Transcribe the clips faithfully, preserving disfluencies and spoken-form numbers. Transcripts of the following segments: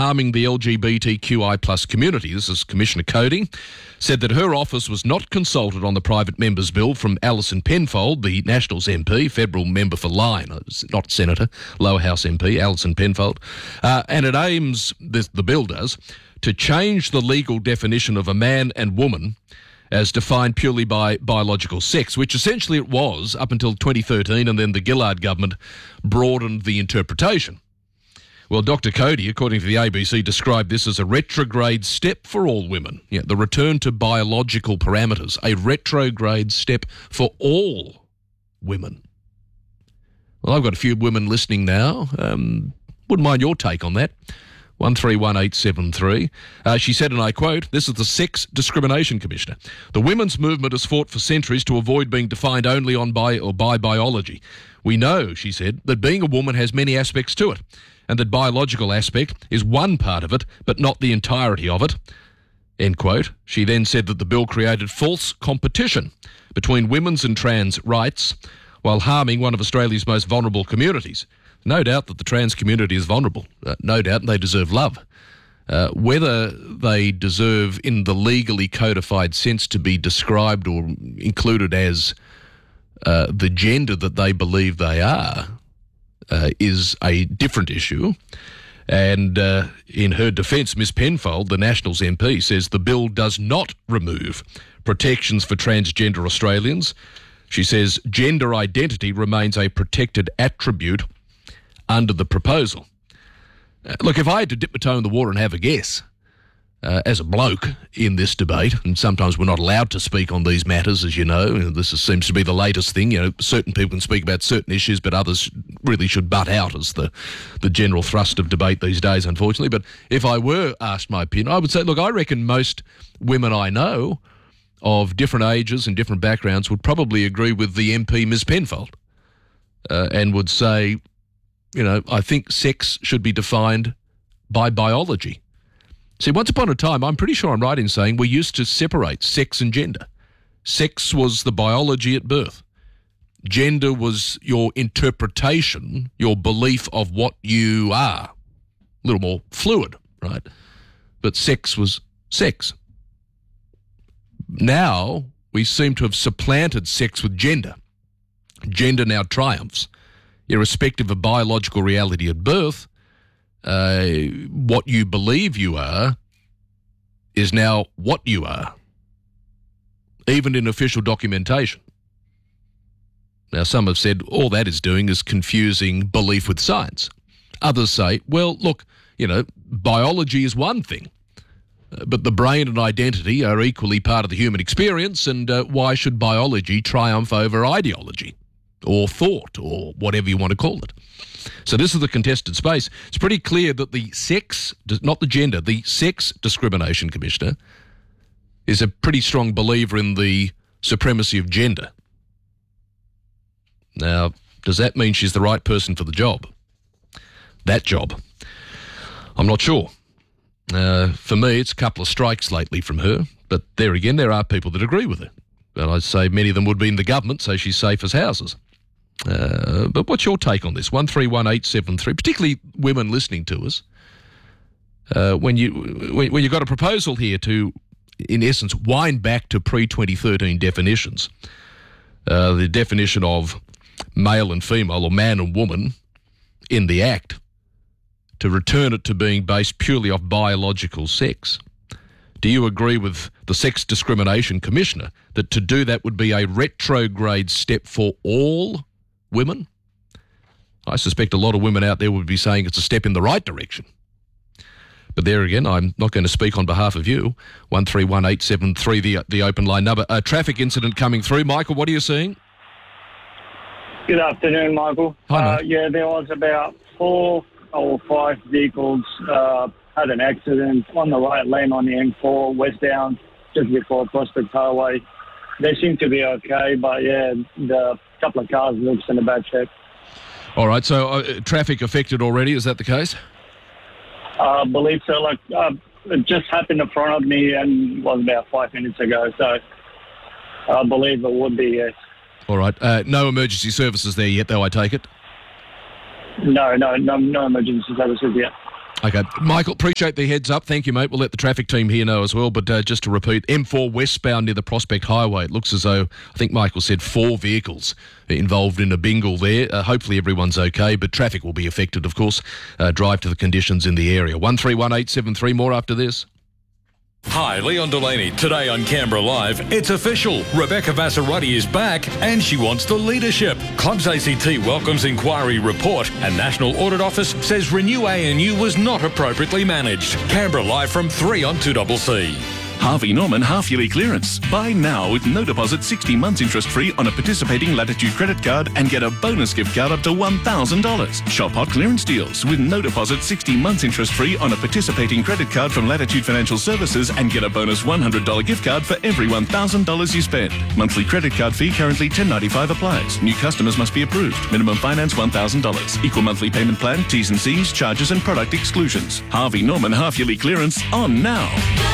harming the L G B T Q I plus community. This is Commissioner Cody, said that her office was not consulted on the private members bill from Alison Penfold, the Nationals M P, federal member for Lyne, not Senator, Lower House M P, Alison Penfold. Uh, and it aims, this, the bill does, to change the legal definition of a man and woman as defined purely by biological sex, which essentially it was up until twenty thirteen, and then the Gillard government broadened the interpretation. Well, Doctor Cody, according to the A B C, described this as a retrograde step for all women. Yeah, the return to biological parameters, a retrograde step for all women. Well, I've got a few women listening now. Um, wouldn't mind your take on that. one three one eight seven three. Uh, she said, and I quote, "This is the Sex Discrimination Commissioner. The women's movement has fought for centuries to avoid being defined only on by or by biology. We know," she said, "that being a woman has many aspects to it, and that biological aspect is one part of it, but not the entirety of it." End quote. She then said that the bill created false competition between women's and trans rights while harming one of Australia's most vulnerable communities. No doubt that the trans community is vulnerable. Uh, no doubt they deserve love. Uh, whether they deserve, in the legally codified sense, to be described or included as uh, the gender that they believe they are uh, is a different issue. And uh, in her defence, Miss Penfold, the Nationals M P, says the bill does not remove protections for transgender Australians. She says gender identity remains a protected attribute under the proposal. Uh, look, if I had to dip my toe in the water and have a guess, uh, as a bloke in this debate, and sometimes we're not allowed to speak on these matters, as you know, and this is, seems to be the latest thing. You know, certain people can speak about certain issues, but others really should butt out as the, the general thrust of debate these days, unfortunately. But if I were asked my opinion, I would say, look, I reckon most women I know of different ages and different backgrounds would probably agree with the M P, Miz Penfold, uh, and would say, you know, I think sex should be defined by biology. See, once upon a time, I'm pretty sure I'm right in saying we used to separate sex and gender. Sex was the biology at birth. Gender was your interpretation, your belief of what you are. A little more fluid, right? But sex was sex. Now, we seem to have supplanted sex with gender. Gender now triumphs. Irrespective of biological reality at birth, uh, what you believe you are is now what you are, even in official documentation. Now, some have said all that is doing is confusing belief with science. Others say, well, look, you know, biology is one thing, but the brain and identity are equally part of the human experience, and uh, why should biology triumph over ideology? Or thought, or whatever you want to call it. So this is the contested space. It's pretty clear that the sex, not the gender, the Sex Discrimination Commissioner is a pretty strong believer in the supremacy of gender. Now, does that mean she's the right person for the job? That job? I'm not sure. Uh, for me, it's a couple of strikes lately from her, but there again, there are people that agree with her. But I'd say many of them would be in the government, so she's safe as houses. Uh, but what's your take on this? one three one eight seven three, particularly women listening to us. Uh, when, you, when, when you've got a proposal here to, in essence, wind back to pre twenty thirteen definitions, uh, the definition of male and female, or man and woman, in the Act, to return it to being based purely off biological sex. Do you agree with the Sex Discrimination Commissioner that to do that would be a retrograde step for all women? I suspect a lot of women out there would be saying it's a step in the right direction. But there again, I'm not going to speak on behalf of you. one three one eight seven three, the, the open line number. A traffic incident coming through. Michael, what are you seeing? Good afternoon, Michael. Hi, uh, yeah, there was about four or five vehicles uh, had an accident on the right lane on the M four, westbound, just before Prospect Highway. They seem to be okay, but yeah, the couple of cars looks in a bad shape. All right, so uh, traffic affected already, is that the case? I uh, believe so. Like, uh, it just happened in front of me and was about five minutes ago, so I believe it would be, yes. All right, uh, no emergency services there yet, though, I take it? No, no, no, no emergency services yet. Okay, Michael, appreciate the heads up. Thank you, mate. We'll let the traffic team here know as well. But uh, just to repeat, M four westbound near the Prospect Highway. It looks as though, I think Michael said four vehicles involved in a bingle there. Uh, hopefully everyone's okay, but traffic will be affected, of course. Uh, drive to the conditions in the area. one three one eight seven three, more after this. Hi, Leon Delaney. Today on Canberra Live, it's official. Rebecca Vassarotti is back and she wants the leadership. Clubs A C T welcomes inquiry report and National Audit Office says Renew A N U was not appropriately managed. Canberra Live from three on two C C. Harvey Norman half-yearly clearance. Buy now with no deposit, sixty months interest-free on a participating Latitude credit card and get a bonus gift card up to one thousand dollars. Shop hot clearance deals with no deposit, sixty months interest-free on a participating credit card from Latitude Financial Services and get a bonus one hundred dollars gift card for every one thousand dollars you spend. Monthly credit card fee currently ten dollars ninety-five applies. New customers must be approved. Minimum finance one thousand dollars. Equal monthly payment plan, T's and C's, charges and product exclusions. Harvey Norman half-yearly clearance on now.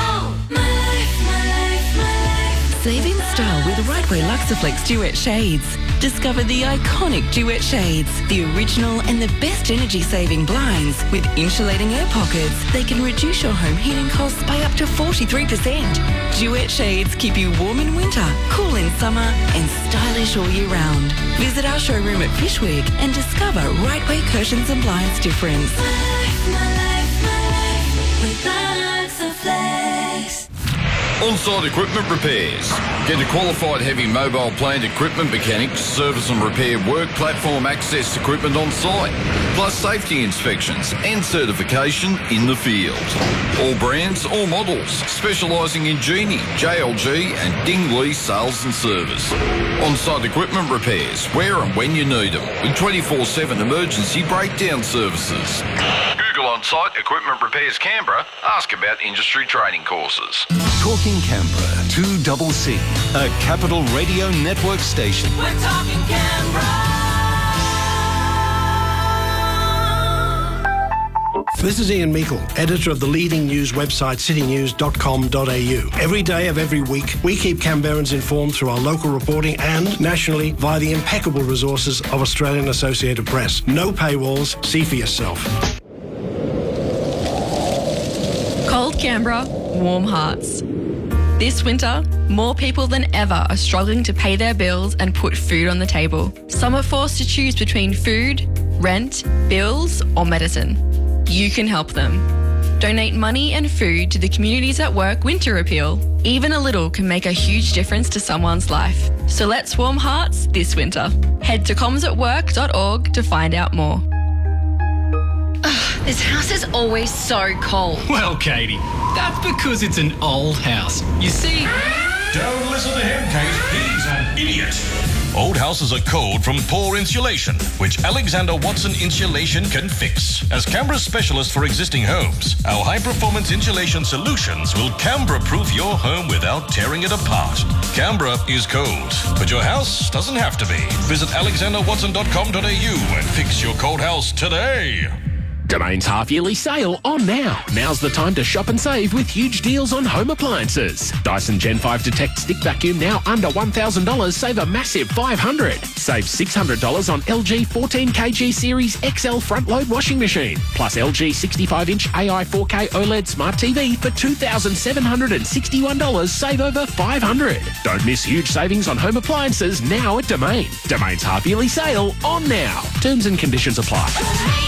Save in style with Rightway Luxaflex Duet Shades. Discover the iconic Duet Shades, the original and the best energy-saving blinds with insulating air pockets. They can reduce your home heating costs by up to forty-three percent. Duet Shades keep you warm in winter, cool in summer and stylish all year round. Visit our showroom at Fishwick and discover Rightway Curtains and Blinds difference. My life, my life, my life with Luxaflex. On-site equipment repairs. Get a qualified heavy mobile plant equipment mechanic to service and repair work platform access equipment on site, plus safety inspections and certification in the field. All brands, all models, specialising in Genie, J L G and Ding Lee sales and service. On-site equipment repairs, where and when you need them, with twenty-four seven emergency breakdown services. Google On-Site Equipment Repairs Canberra. Ask about industry training courses. Talking Canberra, two C C, a Capital Radio Network station. We're talking Canberra. This is Ian Meikle, editor of the leading news website city news dot com dot a u. Every day of every week, we keep Canberrans informed through our local reporting and nationally via the impeccable resources of Australian Associated Press. No paywalls, see for yourself. Cold Canberra, warm hearts. This winter, more people than ever are struggling to pay their bills and put food on the table. Some are forced to choose between food, rent, bills, or medicine. You can help them. Donate money and food to the Communities at Work Winter Appeal. Even a little can make a huge difference to someone's life. So let's warm hearts this winter. Head to comms at work dot org to find out more. Ugh, this house is always so cold. Well, Katie, that's because it's an old house. You see... Don't listen to him, Kate. He's an idiot. Old houses are cold from poor insulation, which Alexander Watson Insulation can fix. As Canberra's specialist for existing homes, our high-performance insulation solutions will Canberra-proof your home without tearing it apart. Canberra is cold, but your house doesn't have to be. Visit alexander watson dot com dot a u and fix your cold house today. Domain's half-yearly sale on now. Now's the time to shop and save with huge deals on home appliances. Dyson Gen five Detect Stick Vacuum now under one thousand dollars, save a massive five hundred dollars. Save six hundred dollars on L G fourteen kilogram Series X L front-load washing machine. Plus L G sixty-five inch A I four K OLED Smart T V for two thousand seven hundred sixty-one dollars, save over five hundred dollars. Don't miss huge savings on home appliances now at Domain. Domain's half-yearly sale on now. Terms and conditions apply.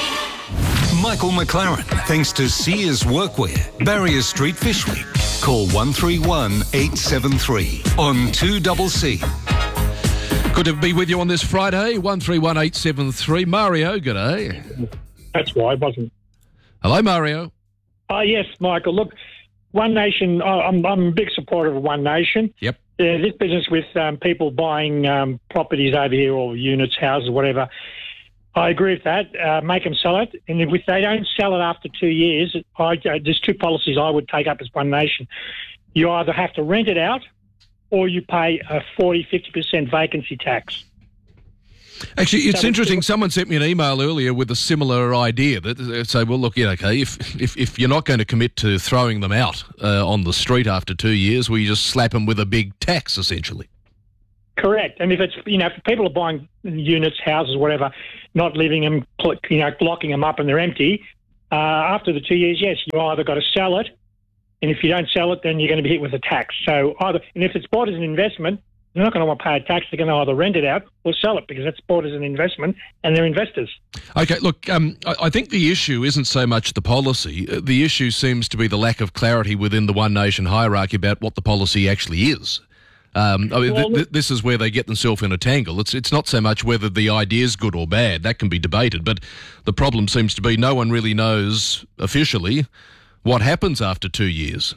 Michael McLaren, thanks to Sears Workwear, Barrier Street, Fishwick. Call one three one eight seven three on two C C. Good to be with you on this Friday, one three one eight seven three. Mario, good day. That's why, wasn't it? Hello, Mario. Oh, uh, yes, Michael. Look, One Nation, I'm, I'm a big supporter of One Nation. Yep. Uh, this business with um, people buying um, properties over here or units, houses, whatever, I agree with that. Uh, make them sell it. And if they don't sell it after two years, I, uh, there's two policies I would take up as One Nation. You either have to rent it out or you pay a forty, fifty percent vacancy tax. Actually, it's so interesting. Someone sent me an email earlier with a similar idea that uh, say, well, look, yeah, okay, if, if if you're not going to commit to throwing them out uh, on the street after two years, well, you just slap them with a big tax, essentially. Correct. And if it's, you know, if people are buying units, houses, whatever, not living them, you know, locking them up and they're empty, Uh, after the two years, yes, you either got to sell it, and if you don't sell it, then you're going to be hit with a tax. So either, and if it's bought as an investment, they're not going to want to pay a tax. They're going to either rent it out or sell it because that's bought as an investment, and they're investors. Okay, look, um, I, I think the issue isn't so much the policy. The issue seems to be the lack of clarity within the One Nation hierarchy about what the policy actually is. Um, I mean, Well, th- th- this is where they get themselves in a tangle. It's it's not so much whether the idea is good or bad. That can be debated. But the problem seems to be no one really knows officially what happens after two years.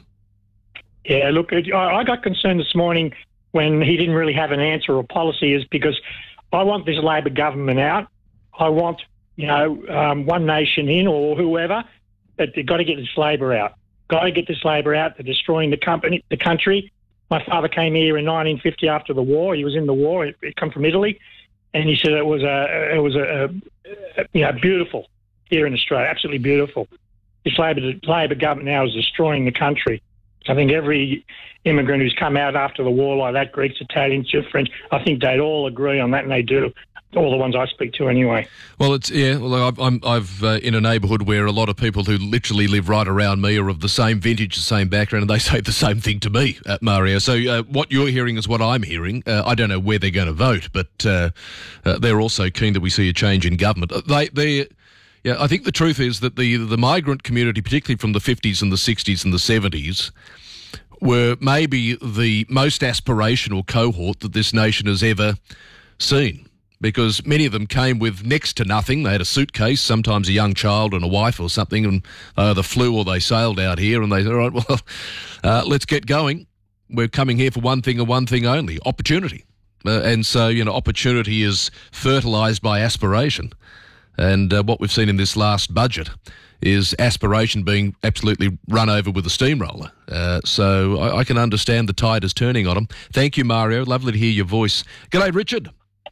Yeah, look, I I got concerned this morning when he didn't really have an answer or policy is because I want this Labor government out. I want, you know, um, One Nation in or whoever, but they've got to get this Labor out. Got to get this Labor out. They're destroying the company, the country. My father came here in nineteen fifty after the war. He was in the war. He come from Italy, and he said it was a it was a, a you know beautiful here in Australia, absolutely beautiful. This Labor Labor government now is destroying the country. I think every immigrant who's come out after the war like that, Greeks, Italians, French, I think they'd all agree on that, and they do. All the ones I speak to, anyway. Well, it's yeah. Well, I've, I'm I've uh, in a neighbourhood where a lot of people who literally live right around me are of the same vintage, the same background, and they say the same thing to me, uh, Mario. So uh, what you're hearing is what I'm hearing. Uh, I don't know where they're going to vote, but uh, uh, they're also keen that we see a change in government. Uh, they they. Yeah, I think the truth is that the the migrant community, particularly from the fifties and the sixties and the seventies, were maybe the most aspirational cohort that this nation has ever seen, because many of them came with next to nothing. They had a suitcase, sometimes a young child and a wife or something, and they either flew or they sailed out here, and they said, all right, well, uh, let's get going. We're coming here for one thing and one thing only, opportunity. Uh, and so, you know, opportunity is fertilised by aspiration. And uh, what we've seen in this last budget is aspiration being absolutely run over with a steamroller. Uh, so I, I can understand the tide is turning on them. Thank you, Mario. Lovely to hear your voice. G'day, Richard.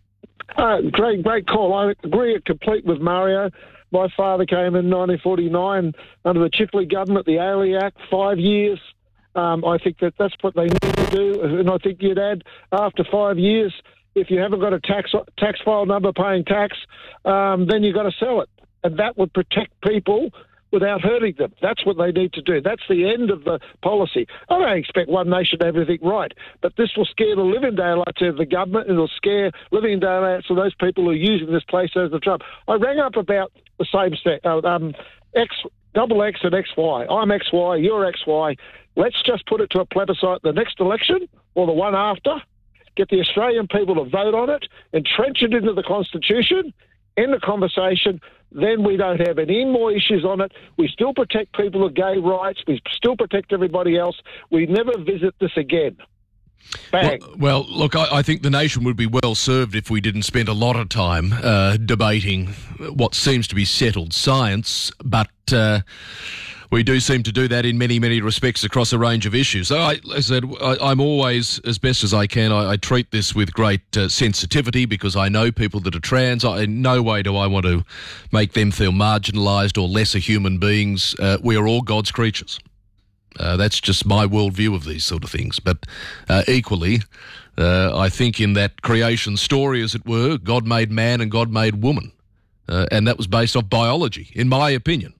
Uh, great, great call. I agree complete with Mario. My father came in nineteen forty-nine under the Chifley government, the Ailey Act, five years. Um, I think that that's what they need to do. And I think you'd add, after five years, if you haven't got a tax tax file number paying tax, um, then you've got to sell it. And that would protect people without hurting them. That's what they need to do. That's the end of the policy. I don't expect One Nation to have everything right, but this will scare the living daylights out of the government, and it'll scare living daylights of those people who are using this place as the Trump. I rang up about the same set, uh, um, X, double X and X Y. I'm X Y, you're X Y. Let's just put it to a plebiscite the next election or the one after. Get the Australian people to vote on it, entrench it into the Constitution, end the conversation. Then we don't have any more issues on it. We still protect people with gay rights. We still protect everybody else. We never visit this again. Bang. Well, well look, I, I think the nation would be well served if we didn't spend a lot of time uh, debating what seems to be settled science, but uh, we do seem to do that in many, many respects across a range of issues. So, I, I said, I, I'm always, as best as I can, I, I treat this with great uh, sensitivity because I know people that are trans. I, in no way do I want to make them feel marginalised or lesser human beings. Uh, we are all God's creatures. Uh, that's just my worldview of these sort of things. But uh, equally, uh, I think in that creation story, as it were, God made man and God made woman. Uh, and that was based off biology, in my opinion.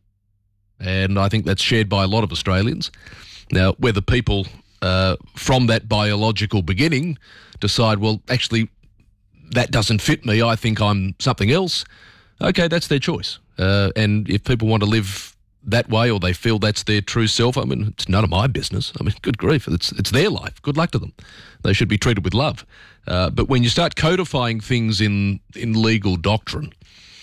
And I think that's shared by a lot of Australians. Now, whether people uh, from that biological beginning decide, well, actually, that doesn't fit me, I think I'm something else, okay, that's their choice. Uh, and if people want to live that way or they feel that's their true self, I mean, it's none of my business. I mean, good grief, it's, it's their life. Good luck to them. They should be treated with love. Uh, but when you start codifying things in, in legal doctrine,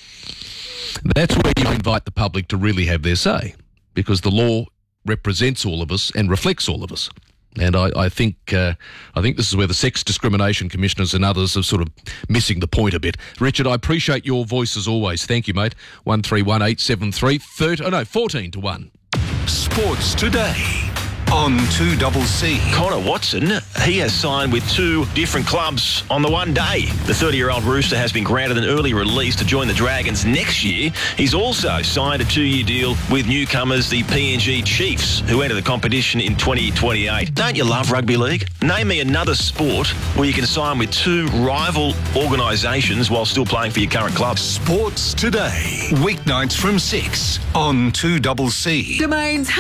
that's where you invite the public to really have their say, because the law represents all of us and reflects all of us. And I, I think uh, I think this is where the sex discrimination commissioners and others are sort of missing the point a bit. Richard, I appreciate your voice as always. Thank you, mate. One three one eight seven three thirty. Oh no, fourteen to one. Sports Today. on two C C. Connor Watson, he has signed with two different clubs on the one day. The thirty-year-old Rooster has been granted an early release to join the Dragons next year. He's also signed a two-year deal with newcomers, the P N G Chiefs, who enter the competition in twenty twenty-eight. Don't you love rugby league? Name me another sport where you can sign with two rival organisations while still playing for your current club. Sports Today, weeknights from six on two C C. Domains